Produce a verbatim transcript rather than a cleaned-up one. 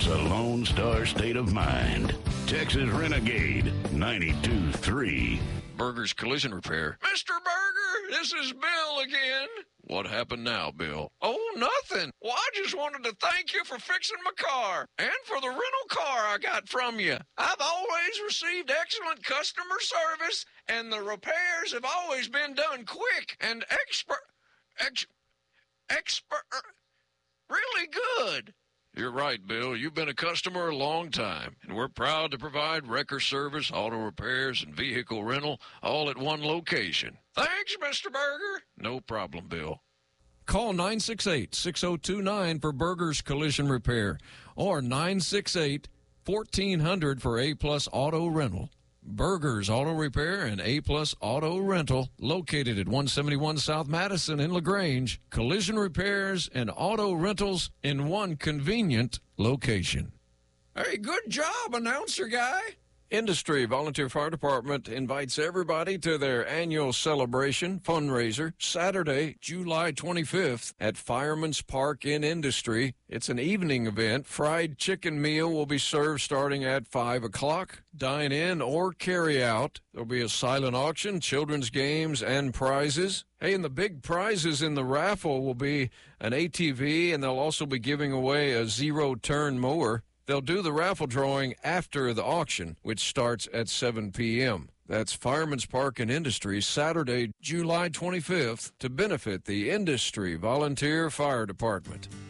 It's a Lone Star state of mind. Texas Renegade ninety-two three. Berger's Collision Repair. Mister Berger, this is Bill again. What happened now, Bill? Oh, nothing. Well, I just wanted to thank you for fixing my car and for the rental car I got from you. I've always received excellent customer service, and the repairs have always been done quick and expert, ex, expert, really good. You're right, Bill. You've been a customer a long time, and we're proud to provide wrecker service, auto repairs, and vehicle rental all at one location. Thanks, Mister Berger. No problem, Bill. Call nine six eight, six oh two nine for Berger's Collision Repair or nine six eight, fourteen hundred for A-Plus Auto Rental. Berger's Auto Repair and A-Plus Auto Rental, located at one seventy-one South Madison in LaGrange. Collision repairs and auto rentals in one convenient location. Hey, good job, announcer guy. Industry Volunteer Fire Department invites everybody to their annual celebration fundraiser Saturday, July twenty-fifth at Fireman's Park in Industry. It's an evening event. Fried chicken meal will be served starting at five o'clock. Dine in or carry out. There'll be a silent auction, children's games, and prizes. Hey, and the big prizes in the raffle will be an A T V, and they'll also be giving away a zero-turn mower. They'll do the raffle drawing after the auction, which starts at seven p.m. That's Fireman's Park and Industry, Saturday, July twenty-fifth, to benefit the Industry Volunteer Fire Department.